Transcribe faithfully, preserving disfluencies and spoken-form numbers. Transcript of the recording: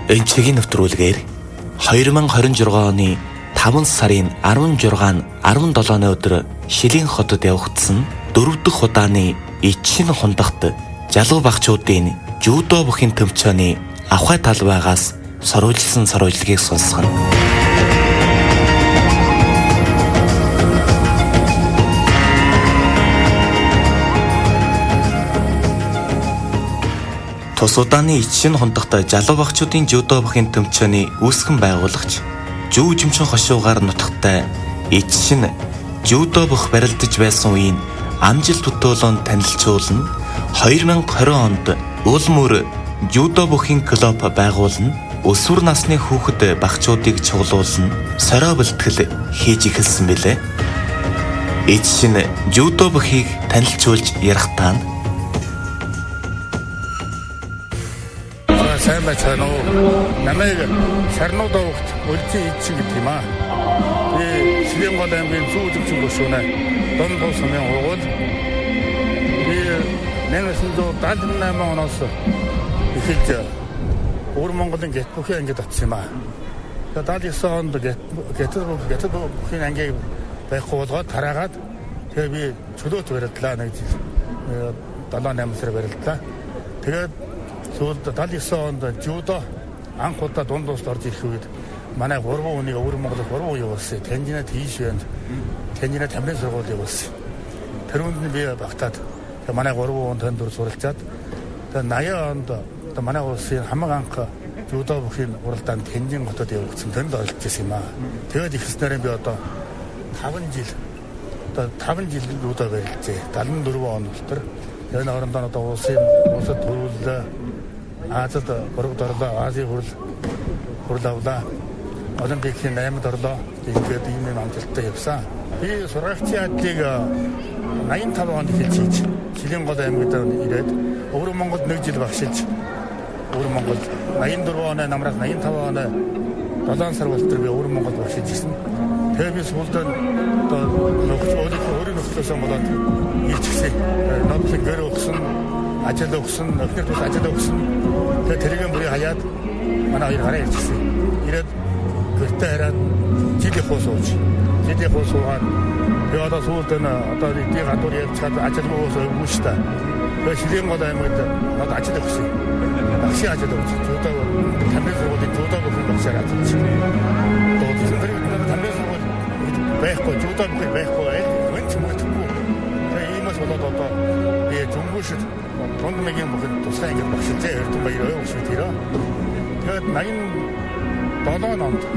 Энчгийн нэвтрүүлгээр хоёр мянга хорин жургаан оны таван сарын арван жургаан арван долооны өдөр Шилийн хотод явагдсан дөрөв дэх удааны Ичшин хундагт залуу багчуудын жюдо бүхий төвчөөний авхай талбайгаас соруулсан соруулгийг сонсгоно. Тус удааны Ичшин хундагт залуу багчуудын жюдо бүхий төвчөөний үүсгэн байгуулагч Жүү Жимчин хошуугаар нутагтай Ичшин жюдо бүх барилдаж байсан үеийн амжилт төтөөлөнд танилцуулна. хоёр мянга хорин онд Улмөр жюдо бүхий клуб байгуулна. Өсвөр насны хүүхэд багчуудыг цуглуулна. Сорио бэлтгэл хийж эхэлсэн билээ. Ичшин жюдо бүхийг танилцуулж ярих таана. сайн байцгаана уу. Намайг Сарнуудаа хот Өлзий Ичшин гэдэг юм аа. Би Шилийн гол аймгийн Зүү Жимчин гүшүүнэ. Дон боо сумын угуул. Би нэг нэсэн зүү даалгын найман оноос эхэлж Өвөр Монголын гэт бүхий ангид очсон юм аа. Тэгээд даалгын онд гэт гэт гэт бүхий анги байхгүй болгоод тараагаад тэгээд би чөлөөт барилдлаа нэг жил. долоо найман сар барилдлаа. Тэгээд сүүлд даалгын онд жюдо анх удаа дунд уст орж ирэх үед манай гурван хүнийг Өвөр Монголд гурван уу явуулсан. Таньжина тийш байна. Таньжина тамирын сургууль явуулсан. Тэр үнд би багтаад манай гурван хүн танд дүр суралцаад тэгээд наяа онд манай улсын хамаг анх жюдо бүхий уралдаанд Таньжин хотод явагдсан. Тэнд оролцож байсан юм аа. Тэгээд ихснээрээ би одоо таван жил одоо таван жил жюдо барилжээ. даалгын дөрвөн он дотор энэ орондоо одоо улсын улсад төрүүлээ. Азад бүрд орлоо, Азийн хурал хурал авлаа. Олимпикийн наймд орлоо. Тэгээд ийм юм амжилттай явсан. Би сургагчийн ажлыг найман тав онд эхэлж Шилийн гол аймагт ирээд Өвөр Монголд нэг жил багшилж Өвөр Монголд найман дөрвөн оны намраас найман тав оны долоон сар болтор би Өвөр Монголд багшилж ирсэн. Тэгээд би сүүлд одоо нөхөж өөрийн нөхцөөс болоод ирчихсэн. Нодлын гэр өгсөн, ажил өгсөн, өхнөр тус ажил өгсөн. Тэгээд тэргийн бүрий хаяад манай хоёр гараа ирчихсэн. Ирээд гэртээ хараад жилийн хуу сууж. Жилийн хуу суугаад би одоо сүүлд нь одоо би гадуур явцгаад ажил муугаас өвгүйштэй. Тэгээд Шилийн гол аймагт надад ажил өгсөн. Багшийн ажил өгсөн. Жюдо тамирын сургуулийн жюдо бүхэн багшаар ажиллаж. Одоо тэр тамирын сургууль байхгүй, жюдо бүхэн байхгүй. Мөн ч мөдөхгүй. Тэгээд иймээс болоод одоо би Жумгүйшд дунд маягийн бүхэн тусгай ангид багшилжээ. Эрдэнэ баяр ой өгсөн тэрөө. Тэгээд найман долоо онд